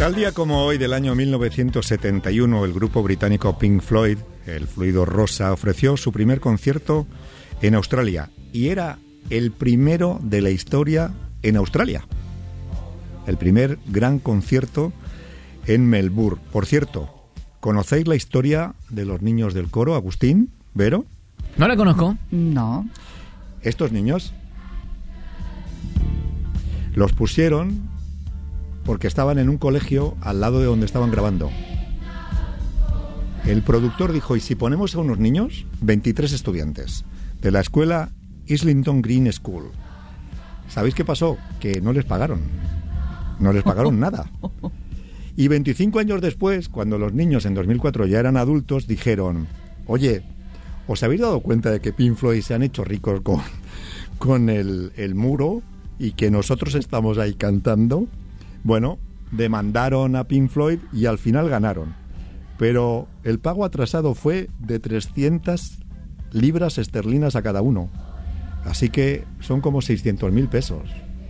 Tal día como hoy del año 1971, el grupo británico Pink Floyd, el fluido rosa, ofreció su primer concierto en Australia y era el primero de la historia en Australia. El primer gran concierto en Melbourne. Por cierto, ¿conocéis la historia de los niños del coro, Agustín, Vero? No la conozco. No. Estos niños los pusieron porque estaban en un colegio al lado de donde estaban grabando. El productor dijo, ¿y si ponemos a unos niños? 23 estudiantes de la escuela Islington Green School. ¿Sabéis qué pasó? Que no les pagaron. No les pagaron nada. Y 25 años después, cuando los niños en 2004 ya eran adultos, dijeron, oye, ¿os habéis dado cuenta de que Pink Floyd se han hecho ricos con el muro y que nosotros estamos ahí cantando? Bueno, demandaron a Pink Floyd y al final ganaron. Pero el pago atrasado fue de 300 libras esterlinas a cada uno. Así que son como 600.000 pesos.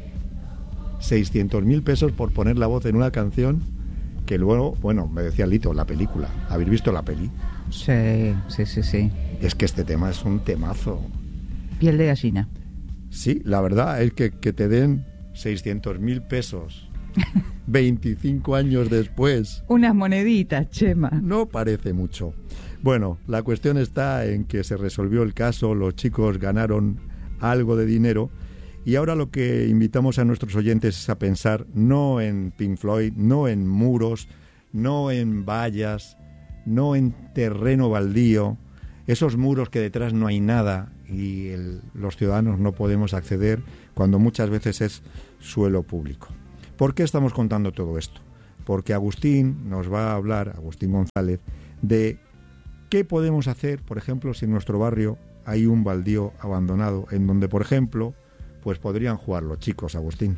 600.000 pesos por poner la voz en una canción que luego, bueno, me decía Lito, la película. ¿Habéis visto la peli? Sí. Es que este tema es un temazo. Piel de gallina. Sí, la verdad es que te den 600.000 pesos 25 años después. Unas moneditas, Chema. No parece mucho. Bueno, la cuestión está en que se resolvió el caso, los chicos ganaron algo de dinero y ahora lo que invitamos a nuestros oyentes es a pensar no en Pink Floyd, no en muros, no en vallas, no en terreno baldío, esos muros que detrás no hay nada y los ciudadanos no podemos acceder cuando muchas veces es suelo público. ¿Por qué estamos contando todo esto? Porque Agustín nos va a hablar, Agustín González, de qué podemos hacer, por ejemplo, si en nuestro barrio hay un baldío abandonado, en donde, por ejemplo, pues podrían jugar los chicos, Agustín.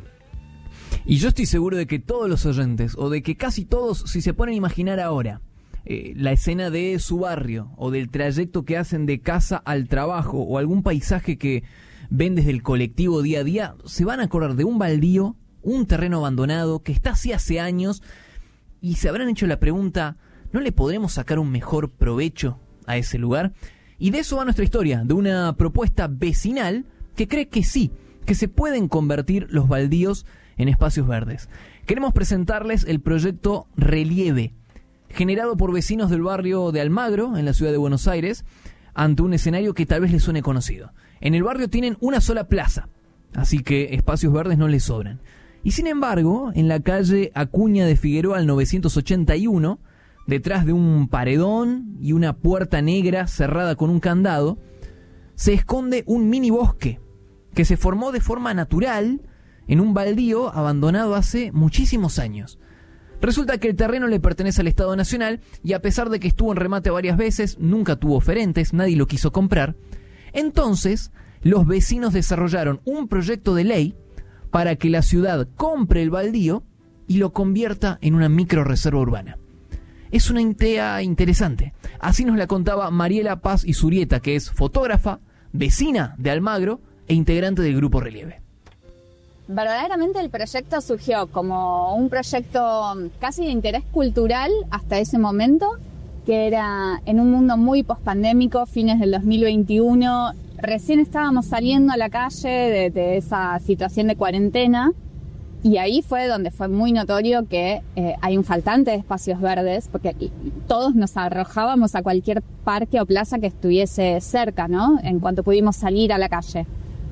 Y yo estoy seguro de que todos los oyentes, o de que casi todos, si se ponen a imaginar ahora la escena de su barrio, o del trayecto que hacen de casa al trabajo, o algún paisaje que ven desde el colectivo día a día, se van a acordar de un baldío, un terreno abandonado, que está así hace años, y se habrán hecho la pregunta, ¿no le podremos sacar un mejor provecho a ese lugar? Y de eso va nuestra historia, de una propuesta vecinal que cree que sí, que se pueden convertir los baldíos en espacios verdes. Queremos presentarles el proyecto Relieve, generado por vecinos del barrio de Almagro, en la ciudad de Buenos Aires, ante un escenario que tal vez les suene conocido. En el barrio tienen una sola plaza, así que espacios verdes no les sobran. Y sin embargo, en la calle Acuña de Figueroa al 981, detrás de un paredón y una puerta negra cerrada con un candado, se esconde un mini bosque que se formó de forma natural en un baldío abandonado hace muchísimos años. Resulta que el terreno le pertenece al Estado Nacional y a pesar de que estuvo en remate varias veces, nunca tuvo oferentes, nadie lo quiso comprar. Entonces, los vecinos desarrollaron un proyecto de ley para que la ciudad compre el baldío y lo convierta en una microrreserva urbana. Es una idea interesante. Así nos la contaba Mariela Paz Izurieta, que es fotógrafa, vecina de Almagro e integrante del Grupo Relieve. Verdaderamente el proyecto surgió como un proyecto casi de interés cultural hasta ese momento, que era en un mundo muy pospandémico, fines del 2021. Recién estábamos saliendo a la calle de esa situación de cuarentena y ahí fue donde fue muy notorio que hay un faltante de espacios verdes porque todos nos arrojábamos a cualquier parque o plaza que estuviese cerca, ¿no? En cuanto pudimos salir a la calle.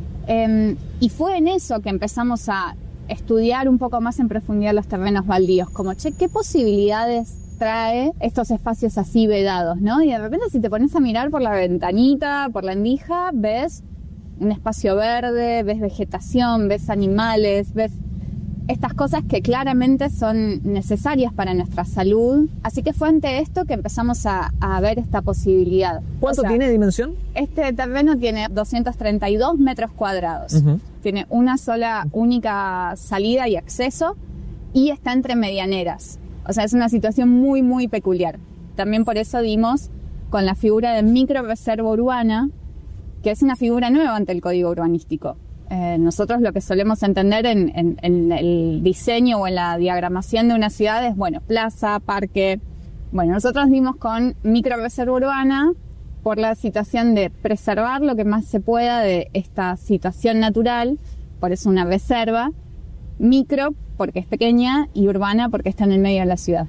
Y fue en eso que empezamos a estudiar un poco más en profundidad los terrenos baldíos, como, ¿qué posibilidades trae estos espacios así vedados, ¿no? Y de repente si te pones a mirar por la ventanita, por la endija, ves un espacio verde, ves vegetación, ves animales, ves estas cosas que claramente son necesarias para nuestra salud. Así que fue ante esto que empezamos a ver esta posibilidad. ¿Cuánto tiene de dimensión? Este terreno tiene 232 metros cuadrados. Uh-huh. Tiene una sola, única salida y acceso y está entre medianeras. O sea, es una situación muy, muy peculiar. También por eso dimos con la figura de microrreserva urbana, que es una figura nueva ante el Código Urbanístico. Nosotros lo que solemos entender en el diseño o en la diagramación de una ciudad es, bueno, plaza, parque. Bueno, nosotros dimos con microreserva urbana por la situación de preservar lo que más se pueda de esta situación natural, por eso una reserva, micro porque es pequeña y urbana porque está en el medio de la ciudad.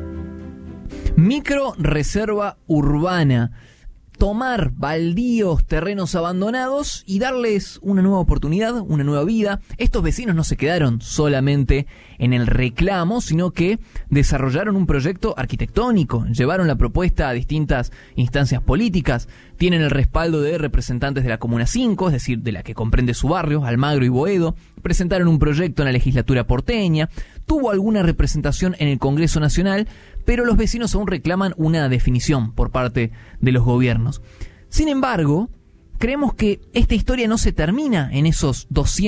Micro reserva urbana. Tomar baldíos, terrenos abandonados y darles una nueva oportunidad, una nueva vida. Estos vecinos no se quedaron solamente en el reclamo, sino que desarrollaron un proyecto arquitectónico, llevaron la propuesta a distintas instancias políticas, tienen el respaldo de representantes de la Comuna 5, es decir, de la que comprende su barrio, Almagro y Boedo, presentaron un proyecto en la legislatura porteña, tuvo alguna representación en el Congreso Nacional, pero los vecinos aún reclaman una definición por parte de los gobiernos. Sin embargo, creemos que esta historia no se termina en esos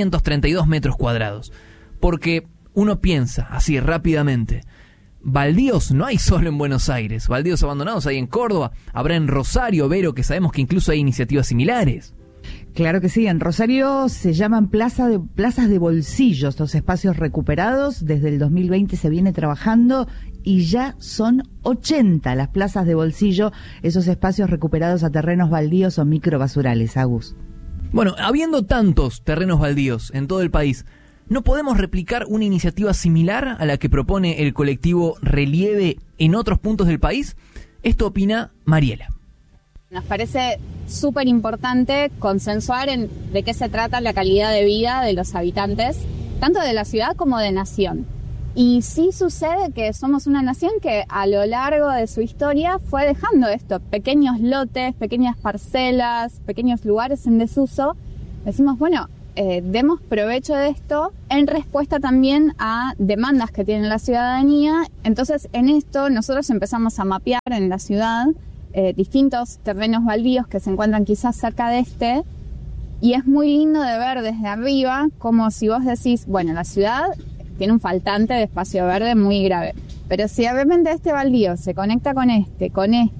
232 metros cuadrados, porque uno piensa así rápidamente, baldíos no hay solo en Buenos Aires, baldíos abandonados hay en Córdoba, habrá en Rosario, Vero, que sabemos que incluso hay iniciativas similares. Claro que sí, en Rosario se llaman plazas de bolsillo, estos espacios recuperados. Desde el 2020 se viene trabajando y ya son 80 las plazas de bolsillo, esos espacios recuperados a terrenos baldíos o microbasurales, Agus. Bueno, habiendo tantos terrenos baldíos en todo el país, ¿no podemos replicar una iniciativa similar a la que propone el colectivo Relieve en otros puntos del país? Esto opina Mariela. Nos parece súper importante consensuar de qué se trata la calidad de vida de los habitantes, tanto de la ciudad como de nación. Y sí sucede que somos una nación que a lo largo de su historia fue dejando esto, pequeños lotes, pequeñas parcelas, pequeños lugares en desuso. Decimos, bueno, demos provecho de esto en respuesta también a demandas que tiene la ciudadanía. Entonces, en esto nosotros empezamos a mapear en la ciudad distintos terrenos baldíos que se encuentran quizás cerca de este, y es muy lindo de ver desde arriba como si vos decís, bueno, la ciudad tiene un faltante de espacio verde muy grave, pero si de repente este baldío se conecta con este,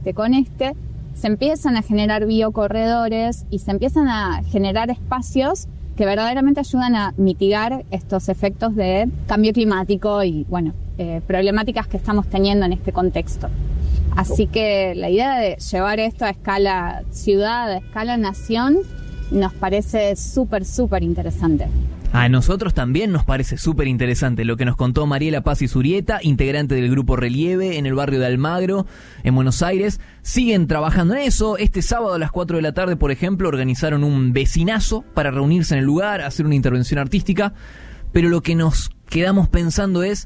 se empiezan a generar biocorredores y se empiezan a generar espacios que verdaderamente ayudan a mitigar estos efectos de cambio climático y, bueno, problemáticas que estamos teniendo en este contexto. Así que la idea de llevar esto a escala ciudad, a escala nación, nos parece súper interesante. A nosotros también nos parece súper interesante lo que nos contó Mariela Paz Zurieta, integrante del grupo Relieve en el barrio de Almagro, en Buenos Aires. Siguen trabajando en eso. Este sábado a las 4 de la tarde, por ejemplo, organizaron un vecinazo para reunirse en el lugar, hacer una intervención artística. Pero lo que nos quedamos pensando es,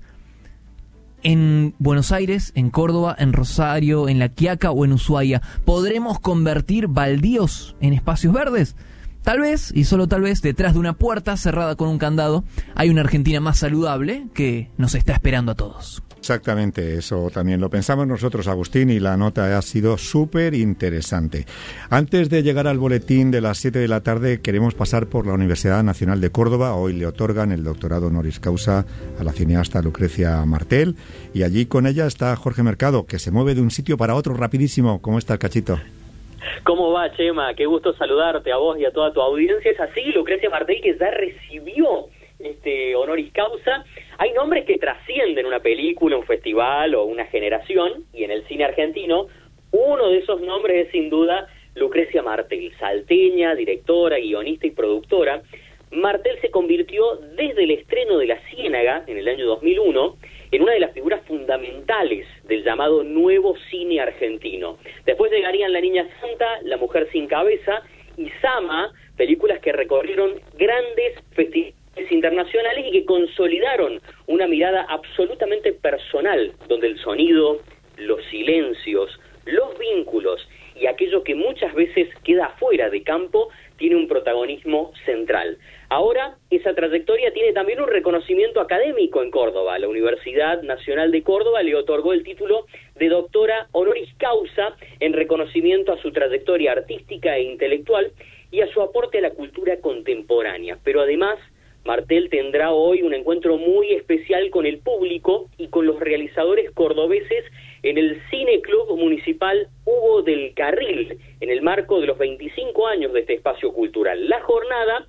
en Buenos Aires, en Córdoba, en Rosario, en La Quiaca o en Ushuaia, ¿podremos convertir baldíos en espacios verdes? Tal vez, y solo tal vez, detrás de una puerta cerrada con un candado, hay una Argentina más saludable que nos está esperando a todos. Exactamente, eso también lo pensamos nosotros, Agustín, y la nota ha sido súper interesante. Antes de llegar al boletín de las 7 de la tarde, queremos pasar por la Universidad Nacional de Córdoba. Hoy le otorgan el doctorado honoris causa a la cineasta Lucrecia Martel, y allí con ella está Jorge Mercado, que se mueve de un sitio para otro rapidísimo. ¿Cómo está, Cachito? ¿Cómo va, Chema? Qué gusto saludarte a vos y a toda tu audiencia. Es así, Lucrecia Martel, que ya recibió este honoris causa. Hay nombres que trascienden una película, un festival o una generación, y en el cine argentino, uno de esos nombres es sin duda Lucrecia Martel, salteña, directora, guionista y productora. Martel se convirtió desde el estreno de La Ciénaga, en el año 2001, en una de las figuras fundamentales del llamado nuevo cine argentino. Después llegarían La Niña Santa, La Mujer sin Cabeza y Sama, películas que recorrieron grandes festivales internacionales y que consolidaron una mirada absolutamente personal, donde el sonido, los silencios, los vínculos y aquello que muchas veces queda fuera de campo tiene un protagonismo central. Ahora, esa trayectoria tiene también un reconocimiento académico en Córdoba. La Universidad Nacional de Córdoba le otorgó el título de doctora honoris causa en reconocimiento a su trayectoria artística e intelectual y a su aporte a la cultura contemporánea. Pero además, Martel tendrá hoy un encuentro muy especial con el público y con los realizadores cordobeses en el Cine Club Municipal Hugo del Carril, en el marco de los 25 años de este espacio cultural. La jornada tendrá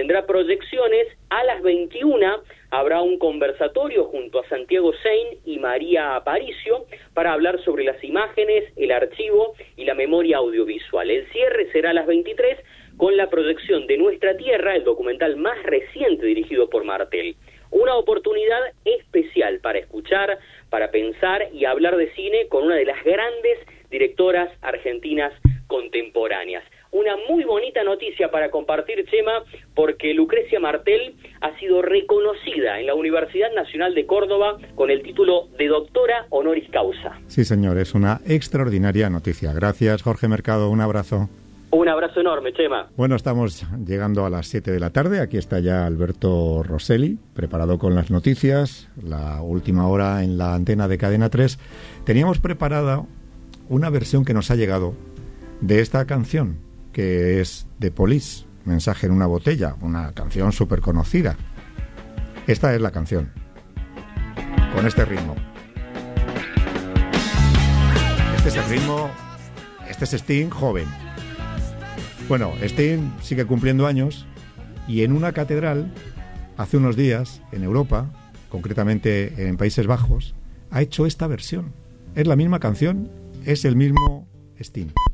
tendrá proyecciones. A las 21 habrá un conversatorio junto a Santiago Sein y María Aparicio para hablar sobre las imágenes, el archivo y la memoria audiovisual. El cierre será a las 23 con la proyección de Nuestra Tierra, el documental más reciente dirigido por Martel. Una oportunidad especial para escuchar, para pensar y hablar de cine con una de las grandes directoras argentinas contemporáneas. Una muy bonita noticia para compartir, Chema, porque Lucrecia Martel ha sido reconocida en la Universidad Nacional de Córdoba con el título de doctora honoris causa. Sí, señor, es una extraordinaria noticia. Gracias, Jorge Mercado, un abrazo. Un abrazo enorme, Chema. Bueno, estamos llegando a las 7 de la tarde. Aquí está ya Alberto Rosselli, preparado con las noticias, la última hora en la antena de Cadena 3. Teníamos preparada una versión que nos ha llegado de esta canción, que es de Police, Mensaje en una botella, una canción súper conocida. Esta es la canción, con este ritmo. Este es el ritmo, este es Sting joven. Bueno, Sting sigue cumpliendo años y en una catedral, hace unos días, en Europa, concretamente en Países Bajos, ha hecho esta versión. Es la misma canción, es el mismo Sting.